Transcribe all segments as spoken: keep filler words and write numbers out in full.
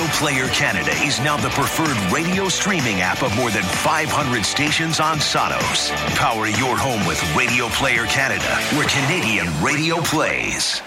Player Canada is now the preferred radio streaming app of more than five hundred stations on Sonos. Power your home with Radio Player Canada, where Canadian radio plays.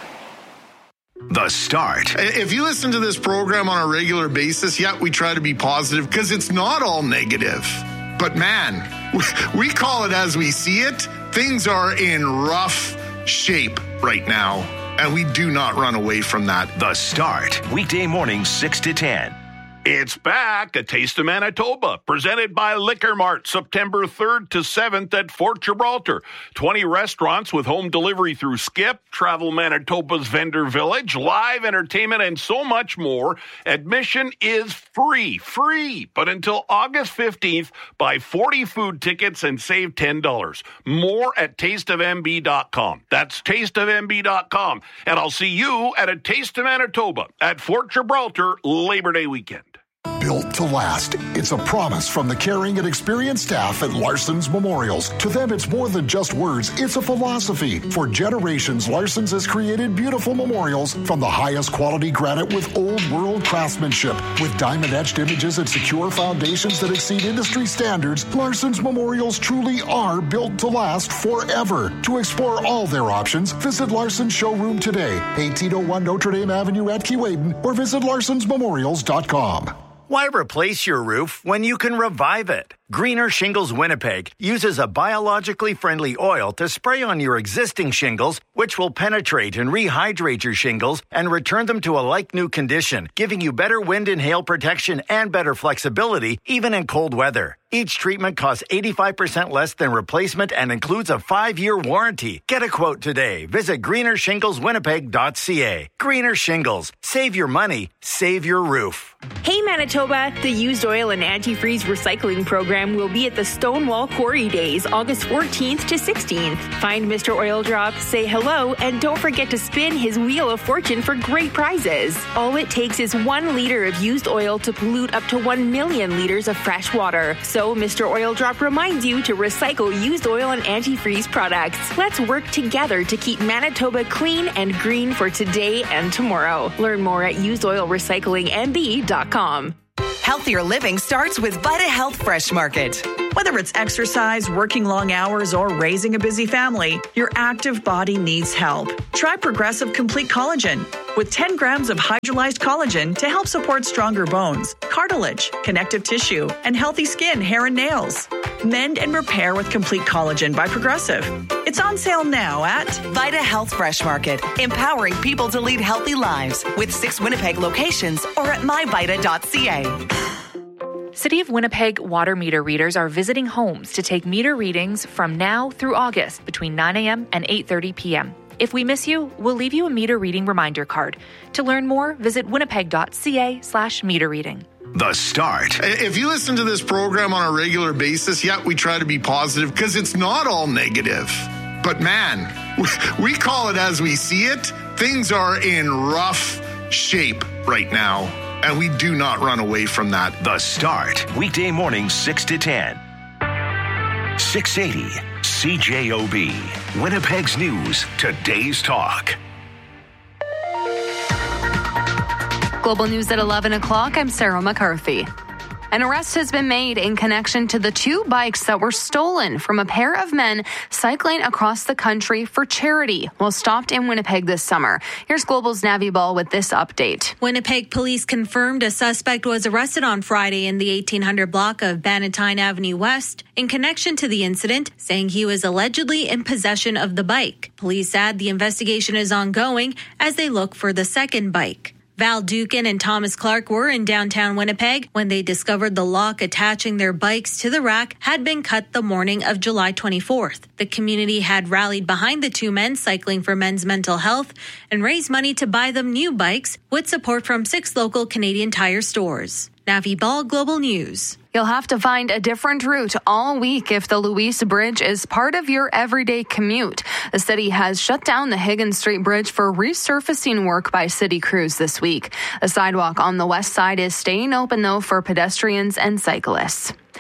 The Start. If you listen to this program on a regular basis, yeah, we try to be positive because it's not all negative. But man, we call it as we see it. Things are in rough shape right now, and we do not run away from that. The Start. Weekday mornings six to ten. It's back, A Taste of Manitoba, presented by Liquor Mart, September third to seventh at Fort Gibraltar. twenty restaurants with home delivery through Skip, Travel Manitoba's Vendor Village, live entertainment, and so much more. Admission is free, free. But until August fifteenth, buy forty food tickets and save ten dollars. More at taste of m b dot com. That's taste of m b dot com. And I'll see you at A Taste of Manitoba at Fort Gibraltar Labor Day weekend. Built to last. It's a promise from the caring and experienced staff at Larson's Memorials. To them, it's more than just words. It's a philosophy. For generations, Larson's has created beautiful memorials from the highest quality granite with old world craftsmanship. With diamond-etched images and secure foundations that exceed industry standards, Larson's Memorials truly are built to last forever. To explore all their options, visit Larson's showroom today, eighteen oh one Notre Dame Avenue at Keewaydin, or visit larsons memorials dot com. Why replace your roof when you can revive it? Greener Shingles Winnipeg uses a biologically friendly oil to spray on your existing shingles, which will penetrate and rehydrate your shingles and return them to a like-new condition, giving you better wind and hail protection and better flexibility, even in cold weather. Each treatment costs eighty-five percent less than replacement and includes a five-year warranty. Get a quote today. Visit greener shingles winnipeg dot c a. Greener Shingles. Save your money. Save your roof. Hey Manitoba, the used oil and antifreeze recycling program will be at the Stonewall Quarry Days, August fourteenth to sixteenth. Find Mister Oil Drop, say hello, and don't forget to spin his Wheel of Fortune for great prizes. All it takes is one liter of used oil to pollute up to one million liters of fresh water. So Mister Oil Drop reminds you to recycle used oil and antifreeze products. Let's work together to keep Manitoba clean and green for today and tomorrow. Learn more at used oil recycling m b dot com. Healthier living starts with Vita Health Fresh Market. Whether it's exercise, working long hours, or raising a busy family, your active body needs help. Try Progressive Complete Collagen with ten grams of hydrolyzed collagen to help support stronger bones, cartilage, connective tissue, and healthy skin, hair, and nails. Mend and repair with Complete Collagen by Progressive. It's on sale now at Vita Health Fresh Market, empowering people to lead healthy lives with six Winnipeg locations or at my vita dot c a. City of Winnipeg water meter readers are visiting homes to take meter readings from now through August between nine a.m. and eight thirty p.m. If we miss you, we'll leave you a meter reading reminder card. To learn more, visit winnipeg dot c a slash meter reading. The Start. If you listen to this program on a regular basis, yeah, we try to be positive because it's not all negative. But man, we call it as we see it. Things are in rough shape right now, and we do not run away from that. The Start. Weekday mornings six to ten. six eighty C J O B. Winnipeg's News. Today's Talk. Global News at eleven o'clock. I'm Sarah McCarthy. An arrest has been made in connection to the two bikes that were stolen from a pair of men cycling across the country for charity while stopped in Winnipeg this summer. Here's Global's Navi Ball with this update. Winnipeg police confirmed a suspect was arrested on Friday in the eighteen hundred block of Bannatyne Avenue West in connection to the incident, saying he was allegedly in possession of the bike. Police said the investigation is ongoing as they look for the second bike. Val Dukin and Thomas Clark were in downtown Winnipeg when they discovered the lock attaching their bikes to the rack had been cut the morning of July twenty-fourth. The community had rallied behind the two men cycling for men's mental health and raised money to buy them new bikes with support from six local Canadian Tire stores. Navi Ball, Global News. You'll have to find a different route all week if the Louise Bridge is part of your everyday commute. The city has shut down the Higgins Street Bridge for resurfacing work by city crews this week. The sidewalk on the west side is staying open, though, for pedestrians and cyclists.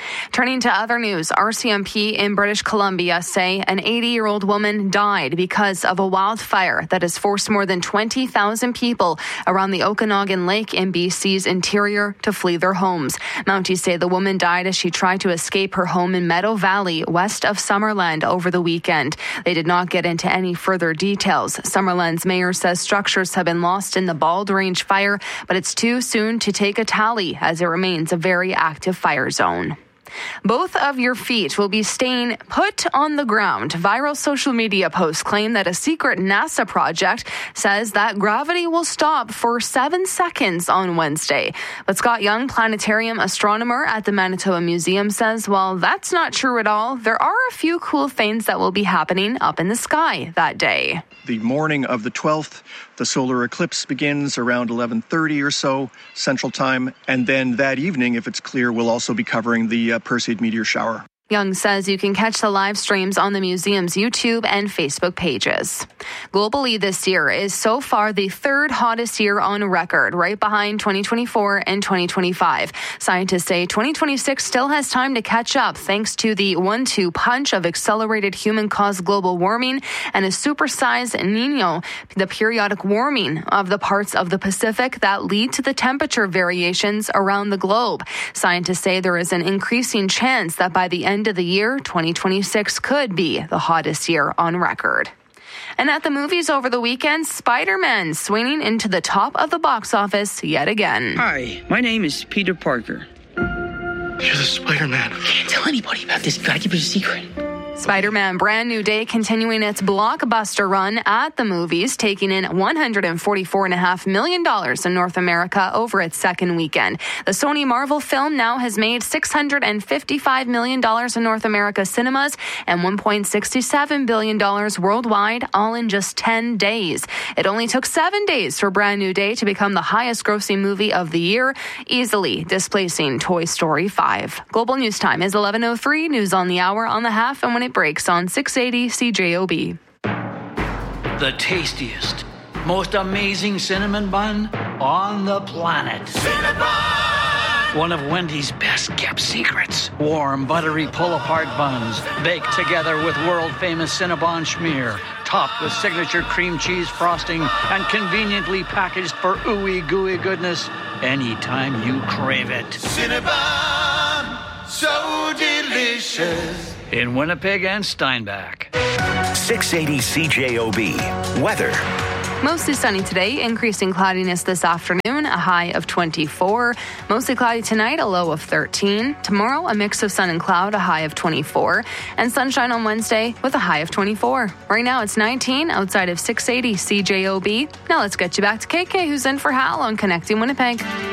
Turning to other news, R C M P in British Columbia say an eighty-year-old woman died because of a wildfire that has forced more than twenty thousand people around the Okanagan Lake in B C's interior to flee their homes. Mounties say the woman died as she tried to escape her home in Meadow Valley, west of Summerland, over the weekend. They did not get into any further details. Summerland's mayor says structures have been lost in the Bald Range fire, but it's too soon to take a tally as it remains a very active fire zone. Both of your feet will be staying put on the ground. Viral social media posts claim that a secret NASA project says that gravity will stop for seven seconds on Wednesday. But Scott Young, planetarium astronomer at the Manitoba Museum, says, well, that's not true at all. There are a few cool things that will be happening up in the sky that day. The morning of the twelfth, the solar eclipse begins around eleven thirty or so Central Time. And then that evening, if it's clear, we'll also be covering the uh, Perseid meteor shower. Young says you can catch the live streams on the museum's YouTube and Facebook pages. Globally this year is so far the third hottest year on record, right behind twenty twenty-four and twenty twenty-five. Scientists say twenty twenty-six still has time to catch up thanks to the one two punch of accelerated human-caused global warming and a supersized Niño, the periodic warming of the parts of the Pacific that lead to the temperature variations around the globe. Scientists say there is an increasing chance that by the end of the year, twenty twenty-six could be the hottest year on record. And at the movies over the weekend, Spider-Man swinging into the top of the box office yet again. Hi, my name is Peter Parker. You're the Spider-Man. Can't tell anybody about this. You gotta keep it a secret. Spider-Man Brand New Day continuing its blockbuster run at the movies, taking in one hundred forty-four point five million dollars in North America over its second weekend. The Sony Marvel film now has made six hundred fifty-five million dollars in North America cinemas and one point six seven billion dollars worldwide, all in just ten days. It only took seven days for Brand New Day to become the highest grossing movie of the year, easily displacing Toy Story five. Global News Time is eleven oh three, news on the hour, on the half, and when it breaks on six eighty C J O B. The tastiest, most amazing cinnamon bun on the planet. Cinnabon! One of Wendy's best kept secrets. Warm, buttery pull-apart buns baked together with world-famous Cinnabon schmear, topped with signature cream cheese frosting and conveniently packaged for ooey gooey goodness anytime you crave it. Cinnabon, so delicious. In Winnipeg and Steinbach. six eighty C J O B. Weather. Mostly sunny today, increasing cloudiness this afternoon, a high of twenty-four. Mostly cloudy tonight, a low of thirteen. Tomorrow, a mix of sun and cloud, a high of twenty-four. And sunshine on Wednesday with a high of twenty-four. Right now, it's nineteen outside of six eighty C J O B. Now let's get you back to K K, who's in for Hal on Connecting Winnipeg.